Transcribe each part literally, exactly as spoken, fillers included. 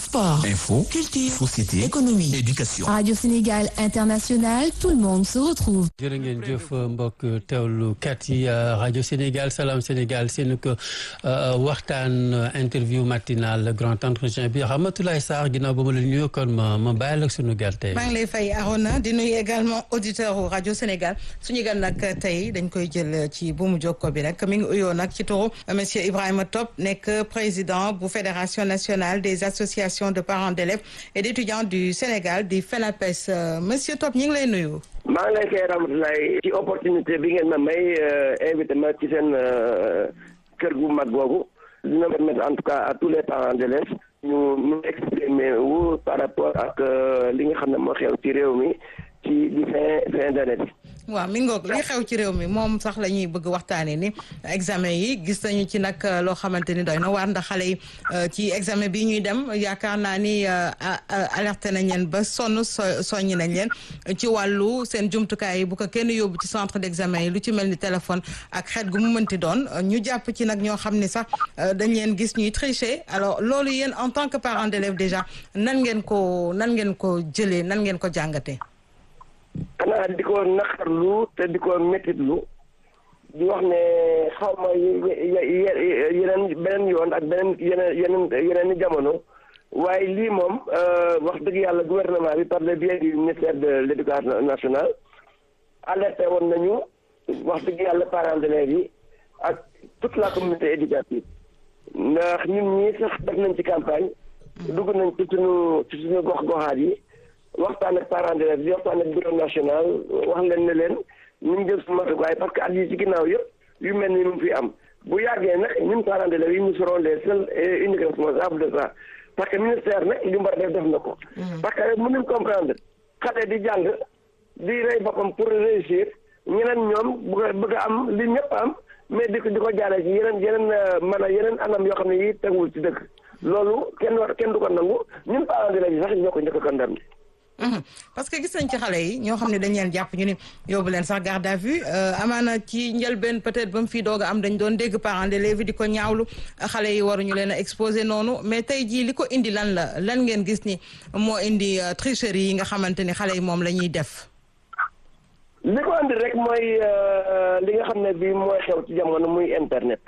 Sport, info, culture, société, économie, éducation. Radio Sénégal International, tout le monde se retrouve. jërë ngeen jëf mbokk teewlukat yi Radio Sénégal Salam Sénégal seen ko waxtaan interview matinal grand entretien bi Ramatoulaye Sarr ginnaaw ba ma la nuyoo kon ma ma bàyyi la sunu gan tey. maa ngi lay fay Arona di nuyu également auditeur u Radio Sénégal suñu gan nag tey dañ koy jël ci buumu jokko bi rek mi ngi uyoo nag ci turu monsieur Ibrahima Top nekk président bu fédération nationale des associations de parents d'élèves et d'étudiants du Sénégal di FENAPES monsieur Top ñu ngi lay nuyu. maa ngi lay koy Ramatoulaye ci opportunité bi ngeen ma may invité ma ci seen kër gu mag googu dina permettre en tout cas à tous les parents d'élèves ñu ñu exprimer wu par rapport ak li nga xam ne moo xew ci réew mi ci di fin fin d'année bi. waaw mi ngoog li xew ci réew mi moom sax la ñuy bëgg waxtaanee ni examen yi gis nañu ci nag loo xamante ni doy na waar ndax xale yi ci examen bi ñuy dem yaakaar naa ni alerté nañ leen ba sonn so soññi nañ leen ci wàllu seen jumtukaay yi bu ko kenn yóbbu ci centre d'examen yi lu ci mel ni téléphone ak xeet gu mu mënti doon ñu jàpp ci nag ñoo xam ni sax dañ leen gis ñuy tricher alors loolu yéen en tant que parent d'élève déjà nan ngeen ko nan ngeen ko jëlee nan ngeen ko jàngatee. xanaa di ko naqarlu te di ko méttitlu di wax ne xaw ma yeneen beneen yoon ak beneen yeneen yeneen yeneen i jamono waaye lii moom wax dëgg yàlla gouvernement bi par le biais du ministère de l'éducation nationale alerté woon nañu wax dëgg yàlla parents d'élèves yi ak toute la communauté éducative ndax ñun ñii sax def nañ ci campagne dugg nañ ci suñu ci suñu gox goxaat yi waxtaan ak parents d'élèves yi waxtaan ak bureau national wax leen ne leen ñu ngi jël suñu matuwaay parce que at yi ci ginnaaw yëpp yu mel ni mu fi am bu yàggee nag ñun parents d'élèves yi ñu serons les seuls et uniques responsables de ça parce que ministère nag li mu war a def def na ko. parce que mënuñ comprendre xale di jàng di rey boppam pour réussir ñeneen ñoom bëgg bëgg a am li ñëpp am mais di ko di ko jaaree ci yeneen yeneen mën a yeneen anam yoo xam ne yi teguwul ci dëkk loolu kenn war kenn du ko nangu ñun parents d'élèves yi sax ñoo ko njëkk a condamné. parce que gis nañ ci xale yi ñoo xam ne dañ leen jàpp ñu ni yóbbu leen sax garde à vue amaana ci njëlbeen peut-être ba mu fii doog a am dañ doon dégg parents d'élèves di ko ñaawlu xale yi waruñu leen a exposé noonu mais tey jii li ko indi lan la lan ngeen gis ni moo indi tricherie yi nga xamante ni xale yi moom la ñuy def. li ko indi rek mooy li nga xam ne bii mooy xew ci jamono muy internet.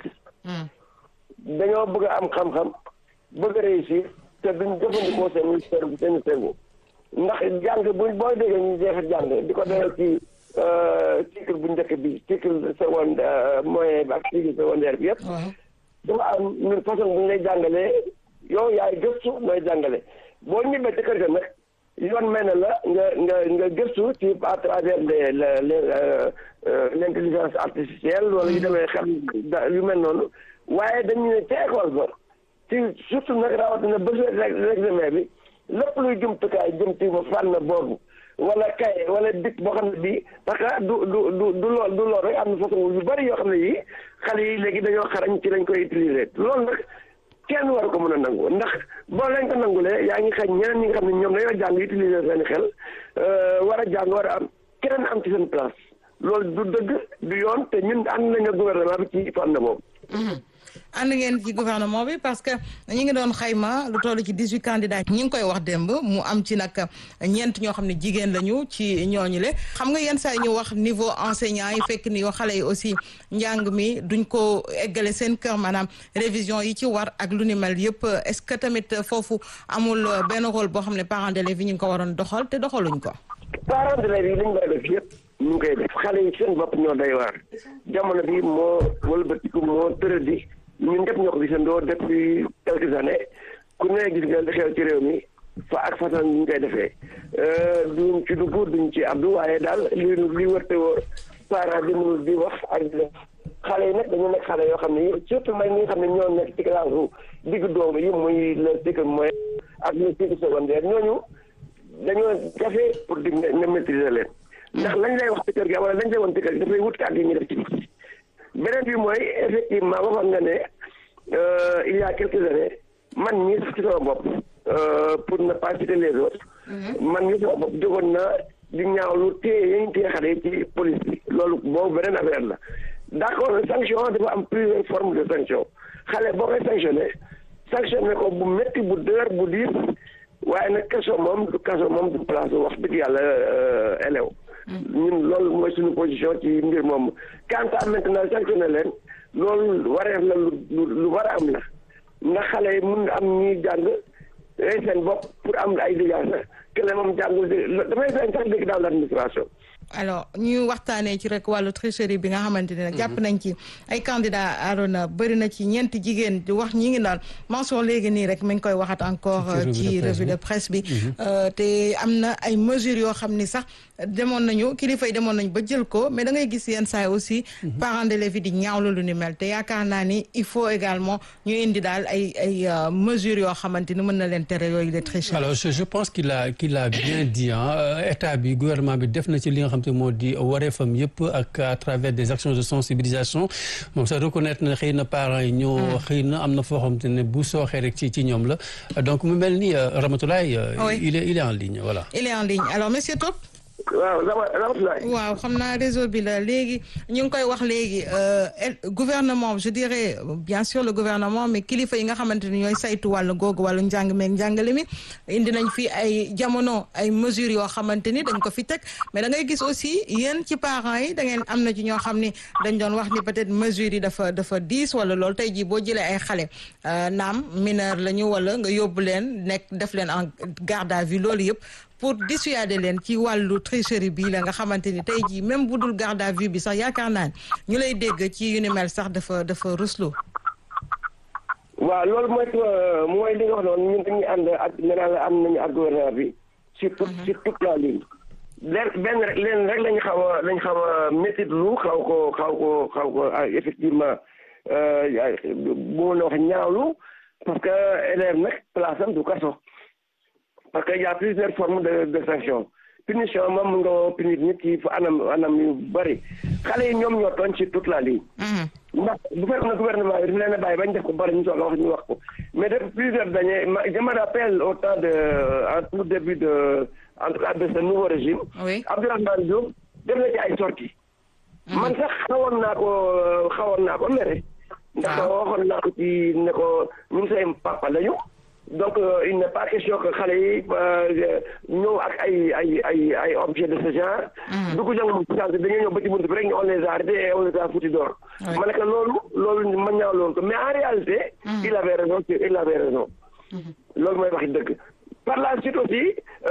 dañoo bëgg a am xam-xam bëgg a réussir te duñ jëfandikoo seen seen seen cerveau. ndax jàng bu booy déggee ñu jeex jàng di ko defee ci cycle bu njëkk bi cycle secondaire moyen bi ak cycle secondaire bi yëpp. dafa am une façon bu ñu lay jàngalee yow yaay gëstu nooy jàngale boo ñibbee ci kër ga nag yoon mel na la nga nga nga gëstu ci à travers les les l'intelligence artificielle wala yu demee xam yu mel noonu waaye dañu ne ca école ba ci surtout nag rawatina bés l'examen bi. lépp luy jumtukaay jëm ci fànn boobu wala kay wala dik boo xam ne bii parce que du du du du lool du lool rek am na façon yu bari yoo xam ne yii xale yi léegi dañoo xarañ ci lañ koy utiliser loolu nag kenn war ko mën a nangu ndax boo leen ko nangulee yaa ngi xañ ñeneen ñi nga xam ne ñoom dañoo jàng utiliser seen xel war a jàng war a am keneen am ci seen place loolu du dëgg du yoon te ñun ànd nañu ak gouvernement bi ci fànn boobu. ànd ngeen ci gouvernement bi parce que ñi ngi doon xayma lu toll ci dix-huit candidats ñi ngi koy wax démb mu am ci nag ñeent ñoo xam ne jigéen lañu ci ñooñu le xam nga yenn saa yi ñu wax niveau enseignant yi fekk ni yoo xale yi aussi njàng mi duñ ko eggale seen kër maanaam révision yi ci war ak lu ni mel yëpp est-ce que tamit foofu amul benn rôle boo xam ne parents d'élèves yi ñu ngi ko waroon doxal te doxaluñ ko. parents d'élèves yi li ñu koy def yëpp ñu ngi koy def xale yi seen bopp ñoo doy waar jamono bi moo wëlbatiku moo tëradi ñun ñëpp ñoo ko gisandoo depuis quelques années ku ne gis nga li xew ci réew mi fa ak façon ñu koy defee duñ ci dugg duñ ci abdu waaye daal li li wërte wóor parents bi mënul di wax ak di def xale yi nag dañu nekk xale yoo xam ne surtout may ñi nga xam ne ñoo nekk ci classe diggu doomu yi muy le cycle moyen ak le cycle secondaire ñooñu dañoo jafe pour di nga maîtriser leen ndax lañ lay wax ci kër gi wala lañ lay woon ci kër gi dafay wut ak yi ñu def ci biti beneen bi mooy effectivement waxoon nga ne il y a quelques années man ñii sax ci sama bopp pour ne pas citer les autres man ñii sama bopp jógoon na di ñaawlu téye yañ téye xale yi ci police bi loolu boobu beneen affaire la d'accord sanction dafa am plusieurs formes de sanction xale boo koy sanctionné sanctionné ko bu métti bu dër bu diis waaye nag kaso moom du kaso moom du place wax dëgg yàlla élève ñun loolu mooy suñu position ci mbir moom quant à maintenant sanctionné leen loolu wareef la lu lu war a am la ndax xale yi mun am ñuy jàng rey seen bopp pour am ay liggéey sax que moom jàngul dafay feeñ sax dégg dans l'administration. alors ñu waxtaanee ci rek wàllu tricherie bi nga xamante ne nag jàpp nañ ci ay candidat Arona bëri na ci ñeenti jigéen di wax ñi ngi naan Mansour léegi nii rek mi ngi koy waxat encore ci revue de presse bi te am na ay mesures yoo xam ni sax demoon nañu kilifa yi demoon nañu ba jël ko mais da ngay gis yenn saa aussi parents d'élèves yi di ñaawlu lu ni mel te yaakaar naa ni il faut également ñu indi daal ay ay mesures yoo xamante ni mën na leen tere yooyu les tricheries. alors je je pense qu'il a qu'il a bien dit ah état bi gouvernement bi def na ci li nga xam te moo di wareefam yëpp ak à travers des actions de sensibilisation moom sax reconnaître na xëy na parents yi ñoo xëy na am na foo xam te ne bu sooxee rek ci ci ñoom la donc mu mel ni Ramatoulaye il est il est en ligne voilà. il est en ligne alors monsieur Top. waaw Ramatoulaye. waaw xam naa réseau bi la léegi ñu ngi koy wax léegi gouvernement je dirais bien sûr le gouvernement mais kilifa yi nga xamante ni ñooy saytu wàllu googu wàllu njàng meeg njàngale mi indi nañ fi ay jamono ay mesures yoo xamante ni dañ ko fi teg mais da ngay gis aussi yéen ci parents yi da ngeen am na ci ñoo xam ni dañ doon wax ni peut-être mesures yi dafa dafa diis wala loolu tey jii boo jëlee ay xale naam mineur la ñu wala nga yóbbu leen nekk def leen en garde à vue loolu yëpp. pour dissuader leen ci wàllu tricherie bi la nga xamante ni tey jii même bu dul garde à vue bi sax yaakaar naa ne ñu lay dégg ci yu ni mel sax dafa dafa ruslu. waaw loolu mooy mooy li nga wax noonu ñun dañuy ànd ak nee naa la am nañu ak gouvernement bi sur toute sur toute la ligne. leen benn rek leen rek lañu xaw a lañu xaw a métti lu xaw ko xaw ko xaw ko effectivement bu ma la wax ñaawlu parce que élève nag place am du kaso. parce que y a plusieurs formes de de sanction punition moom mun nga punir nit ci anam anam yu bëri xale yi ñoom ñoo tooñ ci toute la ligne. ndax bu fekkoon ne gouvernement yi dafa leen a bàyyi bañ def ko bëri ñu soog a wax ñu wax ko mais depuis plusieurs années ma je me rappelle au temps de en tout début de en tout cas de ce nouveau régime. oui Abdourahmane Diouf def na ci ay sorties. man sax xawoon naa ko xawoon naa ko mere. ndax waxoon naa ko ci ne ko ñun say papa lañu. donc euh, il n'est pas question que xale yi ñëw ak ay ay ay ay objets de ce genre. dugg jàng mu sant dañoo ñëw ba ci bunt bi rek ñu on les a arrêtés et on les a foutus dehors. ma ne que loolu loolu ma ñaaw loolu ko mais en réalité. Mm. il avait raison il avait raison. loolu mooy waxi dëgg. par la suite aussi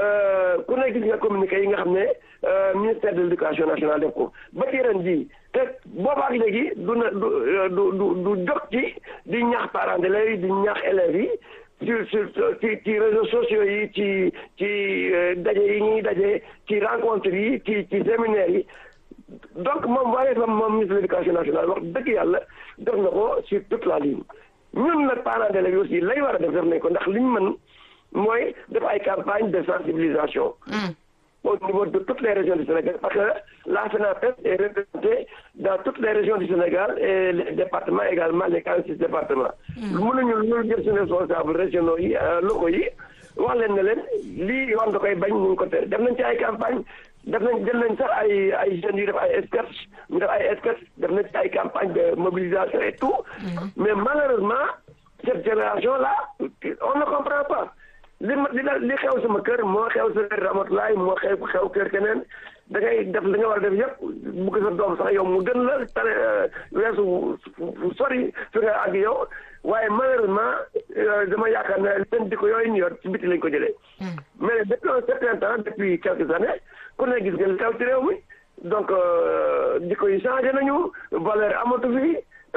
ku ne gis nga communiqué yi nga xam ne ministère de l'éducation nationale def ko ba ci ren jii te boobaak léegi du na du du du du jóg ci di ñaax parents d'élèves yi di ñaax élèves yi. sur sur ci ci réseaux sociaux yi ci ci daje yi ñuy daje ci rencontre yi ci ci séminaire yi donc moom waaye fam moom ministre de l'éducation nationale wax dëgg yàlla def na ko sur toute la ligne ñun nag parents d'élèves yi aussi lay war a def def nañ ko ndax li ñu mën mooy def ay campagne de sensibilisation au niveau de toutes les régions du Sénégal parce que la FENAPES est représentée dans toutes les régions du Sénégal et les départements également les quarante-six départements. mënuñu lu jël suñu responsables régionaux yi locaux yi wax leen ne leen lii yoon da koy bañ ñu ngi ko tere def nañ ci ay campagne def nañ jël nañ sax ay ay jeunes yu def ay sketch ñu def ay sketch def nañ ci ay campagne de mobilisation et tout. mais malheureusement cette génération là on ne comprend pas. li ma li li xew sama kër moo xew sa kër Ramatoulaye moo xew xew kër keneen da ngay def li nga war a def yëpp bugg sa doom sax yow mu gën la tane weesu sori fi nga àgg yow waaye malheureusement dama yaakaar ne leen di ko yooyu ñu yor ci biti lañ ko jëlee. mais depuis un certain temps depuis quelques années ku ne gis nga li xew ci réew mi donc di ko yi changé nañu valeur amatu fi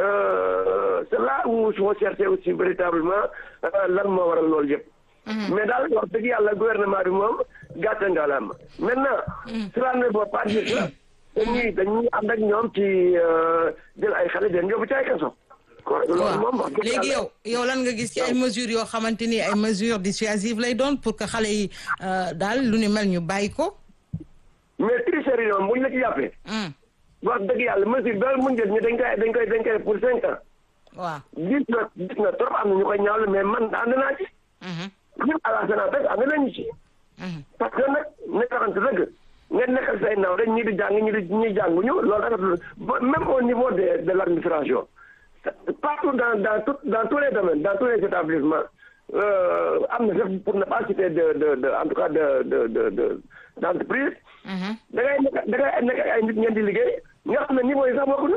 c'est là où il faut chercher aussi véritablement lan moo waral loolu yëpp. mais daal wax dëgg yàlla gouvernement bi moom gàcce ngalaama maintenant cela ne veut pas dire que dañuy dañuy ànd ak ñoom ci jël ay xale den yóbbu ci ay kaso. loolu moom wax dëgg léegi yow yow lan nga gis ci ay mesures yoo xamante ni ay mesures dissuasives lay doon pour que xale yi daal lu ni mel ñu bàyyi ko. mais tricherie yoon buñ la ci jàppee. wax dëgg yàlla mesure daal mu jël ñu dañ koy dañ koy dañ koy pour cinq ans. waaw gis na gis na trop am na ñu koy ñaawlu mais man ànd naa ci. ñun à la FENAPES ànd nañu ci. parce que nag nekk xamante dëgg nga nekk ak say naw rek ñii di jàng ñii di ñii jànguñu loolu rafetlu même au niveau de de l'administration partout dans dans tout dans tous les domaines dans tous les établissements am na sax pour ne pas citer de de de en tout cas de de de de d' entreprise. da ngay nekk da ngay nekk ay nit ngeen di liggéey nga xam ne niveau yi sax bokkuñu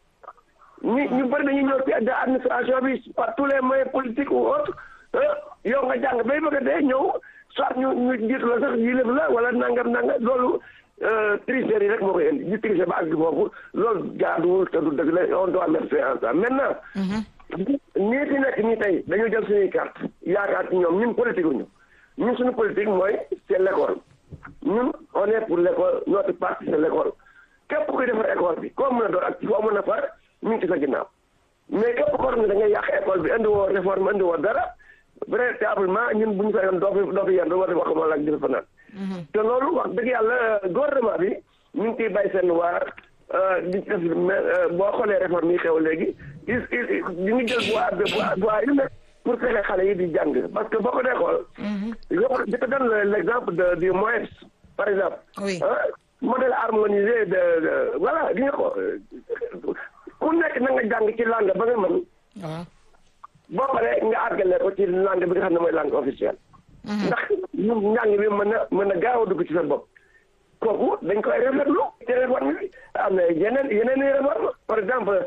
ñu ñu bëri dañuy ñëw ci administration bi par tous les moyens politiques ou autres yow nga jàng bay bëgg a dee ñëw soit ñu ñu jiitu la sax yilif la wala nangam nangam loolu tricherie rek moo koy indi ñu tricher ba àgg foofu loolu jaaduwul te du dëgg la on doit mettre fin à ça maintenant. nii fi nekk nii tey dañu jël suñuy carte yaakaar ci ñoom ñun politique uñu ñun suñu politique mooy c'est l'école ñun on est pour l'école notre parti c'est l'école képp kuy defar école bi koo mën a doon ak foo mën a far ñu ngi ci sa ginnaaw mais képp koo xam ne da ngay yàq école bi indi woo réforme indi woo dara véritablement ñun bu ñu sañoon doo fi doo fi yendu war di wax ma la ak di fa naan te loolu wax dëgg yàlla gouvernement bi ñu ngi ciy bay seen waar di def boo xoolee réforme yi xew léegi il il ñu ngi jël voie de voie yu nekk pour fexe xale yi di jàng parce que boo ko dee xool. je te donne l'exemple de du M O E P S par exemple. oui modèle harmonisé de de voilà di nga ko ku nekk na nga jàng ci langue ba nga mën. waaw boo paree nga àggale ko ci langue bi nga xam ne mooy langue officielle. ndax ñun njàng bi mën na mën na gaaw a dugg ci sa bopp. kooku dañ koy rafetlu ci réforme bi am na yeneen yeneen i réforme par exemple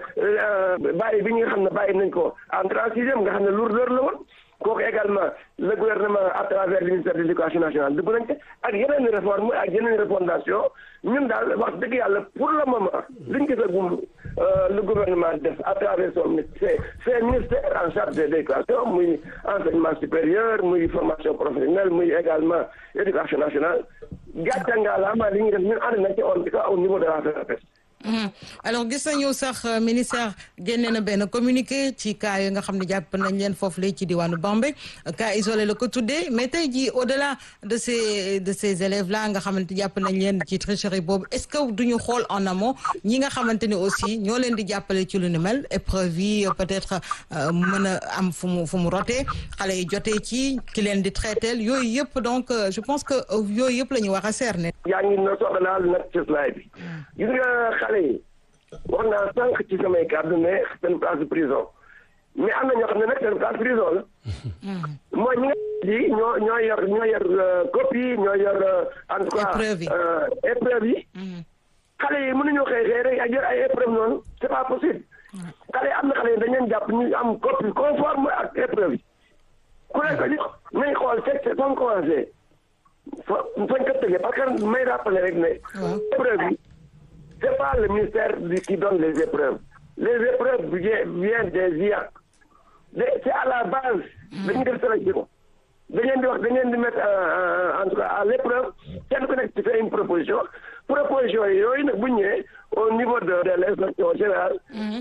bàyyi bi nga xam ne bàyyi nañ ko entrée en sixième nga xam ne lourdeur la woon kooku également le gouvernement à travers le ministère de l'éducation nationale dugg nañ ci ak yeneen i réforme ak yeneen i refondation ñun daal wax dëgg yàlla pour le moment liñ gis a gum le gouvernement def à travers son c'est c'est ministère en charge de l'éducation muy enseignement supérieur muy formation professionnelle muy également éducation nationale gàcce ngalaama li ñuy def ñun ànd nañ ci on tout cas au niveau de la F E N A P E S. alors gis nañu sax ministère génne na benn communiqué ci cas yi nga xam ne jàpp nañ leen foofu la ci diwaanu Bambey cas isolé la ko tuddee mais tey jii au delà de ces de ces élèves là nga xamante jàpp nañ leen ci tricherie boobu est-ce que duñu xool en amont ñi nga xamante ni aussi ñoo leen di jàppale ci lu ni mel épreuve yi peut-être mën a am fu mu fu mu rotee xale yi jotee ci ki leen di traiteel yooyu yëpp donc je pense que yooyu yëpp la ñu war a cerner. yaa ngi na soxla laal nag ci slide bi gis nga xale yi wax naa sànq ci samay kàddu ne seen place de prison mais am na ñoo xam ne nag seen place prison la mooy ñi nga ji ñoo ñoo yor ñoo yor copie ñoo yor en tout cas épreuve yi xale yi mënuñoo xëy xëy rek ak yor ay épreuve noonu c'est pas possible xale yi am na xale yi dañ leen jàpp ñu am copie conforme ak épreuve yi ku leen ko jox nañ xool fekk fa mu commencé fa fañ ko tëgee parce que may rappeler rek ne épreuve yi c'est pas le ministère qui donne les épreuves les épreuves viennent des I A c'est à la base dañuy def sélection dañ leen di wax dañ leen di mettre en tout cas à l'épreuve kenn ku nekk ci fait une proposition proposition yooyu nag bu ñëwee au niveau de de l'inspection générale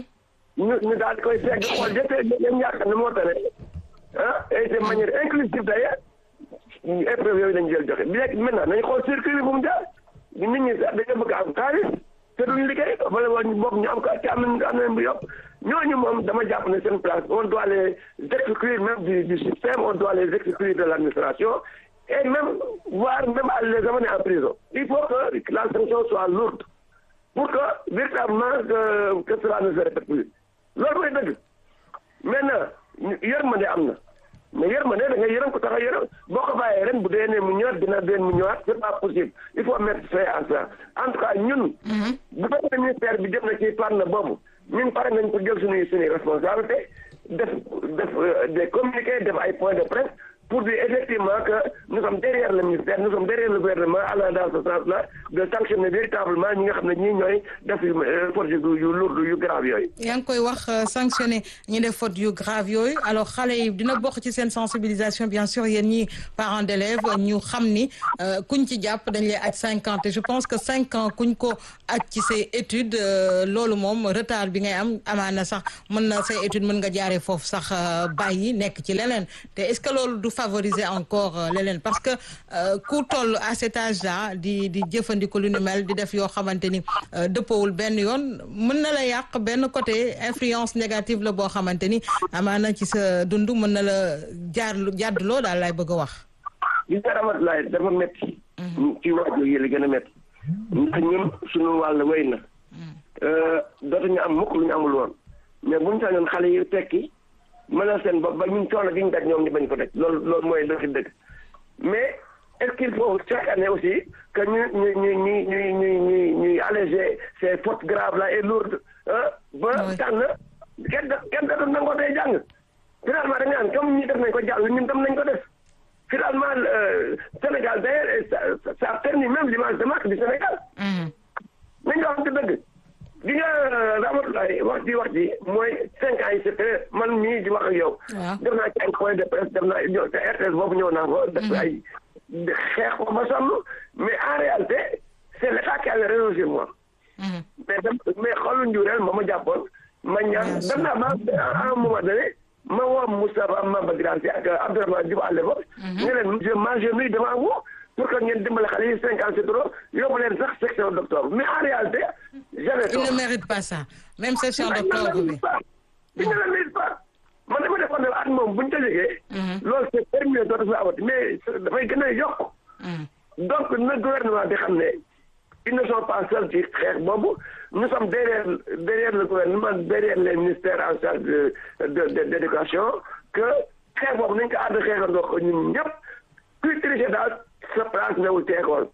ñu ñu daal di koy segg xool jëfee leen yaakaar ne moo tane ah et de manière inclusive d'ailleurs épreuve yooyu lañu jël joxe bi léegi maintenant nañu xool circuit bi fu mu jaar nit ñi sax dañoo bëgg am xaalis te duñ liggéey wala wala ñu bokk ñu am ko ci am nañ am nañ bu yokk ñooñu moom dama jàpp ne seen place on doit les exclure même du du système on doit les exclure de l'administration et même voire même à les amener en prison il faut que la sanction soit lourde pour que véritablement que que cela ne se répète plus loolu mooy dëgg maintenant yërmande am na mais yërmande da nga yërëm ko tax a yërëm boo ko bàyyee ren bu dee ne mu ñëwaat dina dee mu ñëwaat c'est pas possible il faut mettre fin à ça en tout cas ñun. bu fekkee ministère bi jëm na ci fànn boobu ñun pare nañ pour jël suñuy suñuy responsabilité def def des communiqués def ay points de presse pour dire effectivement que nous sommes derrière le ministère nous sommes derrière le gouvernement allant dans ce sens-là de sanctionner véritablement ñi nga xam ne ñii ñooy def faute yu lourd yu grave yooyu. yaa ngi koy wax sanctionner ñi def faute yu grave yooyu alors xale yi dina bokk ci seen sensibilisation bien sûr yéen ñi parents d'élèves ñu xam ni kuñ ci jàpp dañ lay aj cinq ans te je pense que cinq ans kuñ ko aj ci say études loolu moom retard bi ngay am amaana sax mën na say études mën nga jaaree foofu sax bàyyi nekk ci leneen te est-ce que loolu du favoriser encore leneen parce que ku toll à cet âge-là di di jëfandiku lu ni mel di def yoo xamante ni dëppawul benn yoon mën na la yàq benn côté influence négative la boo xamante ni amaana ci sa dund mën na la jaar jàdduloo daal lay bëgg a wax. li nga ramat dafa métti. ci waajur yi la gën a métti. ndax ñun suñu wàll wéy na. dootuñu am mukk lu ñu amul woon. mais buñ sañoon xale yi tekki mën a seen bopp ba ñun coono gi ñu daj ñoom ñu bañ ko daj loolu loolu mooy dëgg dëgg mais est-ce qu'il faut chaque année aussi que ñu ñu ñu ñu ñu ñu ñu ñuy alléger ces fautes graves là et lourdes ah ba tànn kenn kenn da doon nangoo tey jàng finalement da nga naan comme ñi def nañ ko jàll ñun tam nañ ko def finalement Sénégal d'ailleurs ça a permis même l'image de marque du Sénégal nañu wax ci dëgg di nga Ramatoulaye wax ji wax ji mooy cinq ans yi c'était man mii di wax ak yow def naa ci ay point de presse def naa ñëw te R T S boobu ñëw naa ko def ay xeex ko ba sonn mais en réalité c'est l'État qui avait raison sur moi mais dem mais xoolu njureel ma ma jàppoon ma ñaan dem naa ba à un moment donné ma woo Moustapha Mamba Guirassy ak Abdourahmane Diouf à l'époque ne leen je m'agenouille devant vous pour que ngeen dimbale xale yi cinq ans c'est trop yóbbu leen sax section d'octobre mais en réalité j'avais tort. Il ne mérite pas ça même section d'octobre bi il ne le mérite pas man dama defoon ne at moom bu ñu ko jógee loolu c'est terminé dootu fi amati mais dafay gën a yokk donc na gouvernement bi xam ne ils ne sont pas seuls ci xeex boobu nous sommes derrière derrière le gouvernement derrière les ministères en charge de de d'éducation que xeex boobu nañ ko ànd xeexandoo ko ñun ñëpp kuy tricher daal sa place newul ci école.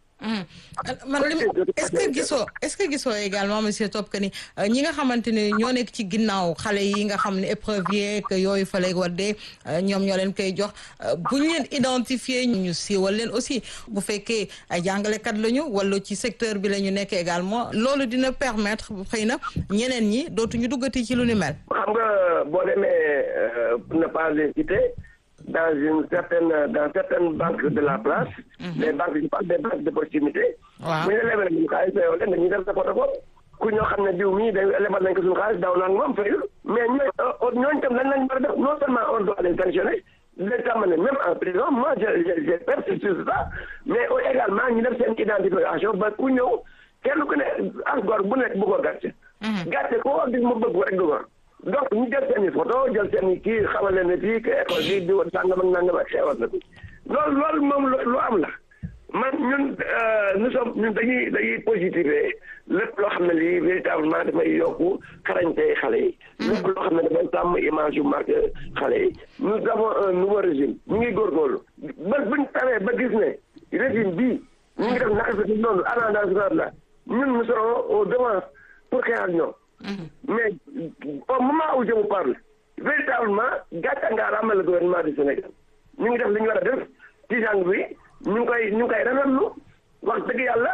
man li est-ce que gisoo est-ce que gisoo également monsieur Top que ni ñi nga xamante ni ñoo nekk ci ginnaaw xale yi nga xam ne épreuve yeeg yooyu fa lay waddee ñoom ñoo leen koy jox bu ñu leen identifier ñu siiwal leen aussi bu fekkee ay jàngalekat lañu wala ci secteur bi la ñu nekk également loolu dina permettre xëy na ñeneen ñi dootuñu duggati ci lu ni mel. xam nga boo demee pour ne pas les citer dans une certaine dans certaines banques de la place. les banques je parle des banques de proximité. waaw bu ñu la lebalee ñu xaalis fayoo leen dañuy def sa protocole ku ñoo xam ne diw mii day lebal nañ ko suñu xaalis daw naa moom fayul mais ñooñu ñooñu tam lan lañ war a def non seulement on doit les sanctionner les t'amener même en prison moi je j'ai persisté sur ça mais également ñu def seen identification ba ku ñëw kenn ku ne as gor bu nekk bëggoo gàcce. gàcce koo gis mu bëgg rek du ma. donc ñu jël seen i photo jël seen i kii xamal leen ne fii que école bii di woon sàngam ak nangam ak xeewal na bi loolu loolu moom lu am la man ñun nous sommes ñun dañuy dañuy positiver lépp loo xam ne lii véritablement dafay yokku xarañte xale yi lépp loo xam ne dafay sàmm image yu marqué xale yi nous avons un nouveau régime ñu ngi góorgóorlu ba buñ tawee ba gis ne régime bii ñu ngi def naka sa si noonu allant dans ce sens là ñun nous serons au devant pour xeex ak ñoom mais au moment où je vous parle véritablement gàcce nga ràmmal le gouvernement du Sénégal ñu ngi def li ñu war a def ci jàng bi ñu ngi koy ñu ngi koy rafetlu wax dëgg yàlla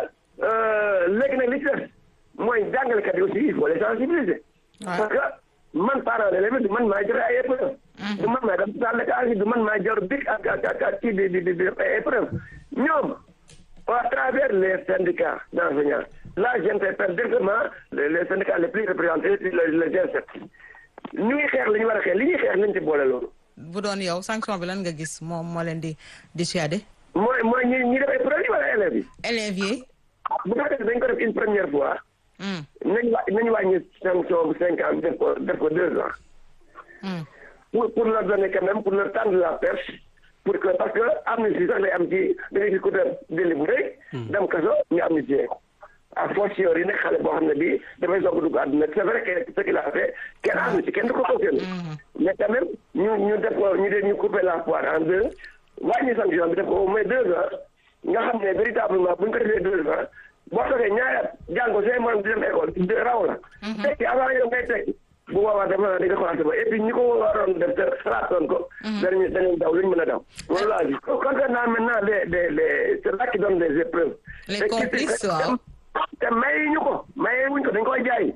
léegi nag li ci def mooy jàngalekat yi aussi il faut les sensibiliser. parce que man parent d'élève du man maay joxe ay épreuve du man maay def salle de classe du man maay jor bic ak ak ak ak kii di di di ay épreuve ñoom à travers les syndicats d'enseignants. Là, j'interpelle directement les, les syndicats les plus représentés, les, les G sept. ñu ngi xeex li ñu war a xeex li ñuy xeex nañ ci boole loolu. bu doon yow sanction bi lan nga gis moom moo leen di dissuader. mooy mooy ñi ñi def épreuve yi wala élèves yi. élèves yi. bu fekkee dañ ko def une première fois. nañ wa nañ wàññi sanction bu cinq ans def ko def ko deux ans. pour pour leur donner quand même pour leur tendre la perche. pour que parce que amnistie sax lay am ci da ngay gis ku def délit bu rëy. dem kaso ñu amnistier ko. à fortiori yi nekk xale boo xam ne bii dafay soog a dugg àdduna c'est vrai que ce qu'il a fait kenn am ci kenn du ko cautionné mais quand même ñu ñu def ko ñu def ñu couper la poire en deux wàññi sanction bi def ko au moins deux ans nga xam ne véritablement bu ñu ko defee deux ans boo toogee ñaari at jàngo say morom di dem école raw la tekki avant yow ngay tekki bu boobaa dafa naa di nga commencé ba et puis ñi ko waroon def te xalaatoon ko dañu dañuy daw lu ñu mën a daw loolu laa gis concernant maintenant les les les c'est là qui donne des épreuves les complices waaw te maye ñu ko maye wuñ ko dañ koy jaay.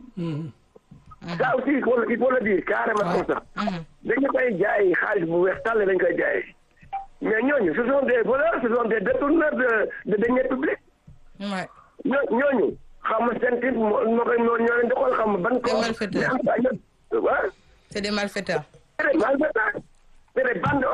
ça aussi il faut il faut le dire carrément comme ça. dañu koy jaay xaalis bu weex tàll lañ koy jaay mais ñooñu ce sont des voleurs ce sont des détourneurs de de deniers publics. ñoo ñooñu xam nga seen type moo moo koy ñoo leen di xool xam nga ban. des malfaiteurs ko waaw. c'est des malfaiteurs. c'est des malfaiteurs c'est des bandes